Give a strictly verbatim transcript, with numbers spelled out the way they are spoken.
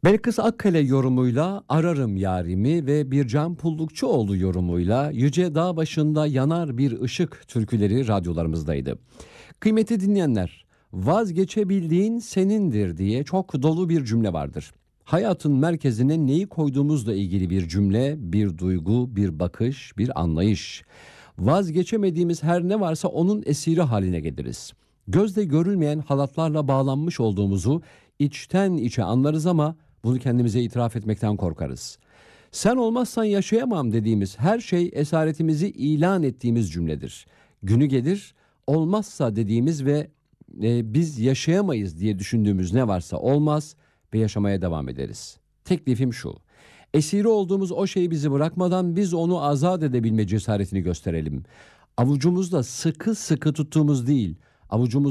Belkıs Akkale yorumuyla Ararım Yarimi ve Bircan Pullukçuoğlu yorumuyla Yüce Dağ Başında Yanar Bir Işık türküleri radyolarımızdaydı. Kıymetli dinleyenler, vazgeçebildiğin senindir diye çok dolu bir cümle vardır. Hayatın merkezine neyi koyduğumuzla ilgili bir cümle, bir duygu, bir bakış, bir anlayış. Vazgeçemediğimiz her ne varsa onun esiri haline geliriz. Gözle görülmeyen halatlarla bağlanmış olduğumuzu içten içe anlarız ama bunu kendimize itiraf etmekten korkarız. Sen olmazsan yaşayamam dediğimiz her şey esaretimizi ilan ettiğimiz cümledir. Günü gelir, olmazsa dediğimiz ve e, biz yaşayamayız diye düşündüğümüz ne varsa olmaz ve yaşamaya devam ederiz. Teklifim şu: esiri olduğumuz o şeyi bizi bırakmadan biz onu azat edebilme cesaretini gösterelim. Avucumuzda sıkı sıkı tuttuğumuz değil, avucumuz